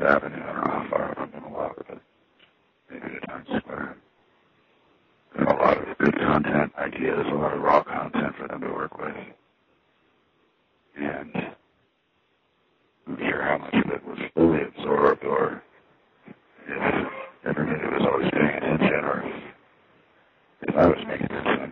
Avenue. I don't know how far I'm going to walk, but maybe to Times Square. And a lot of good content ideas, a lot of raw content for them to work with. And I'm not sure how much of it was fully absorbed or if everybody was always paying attention or if I was making attention.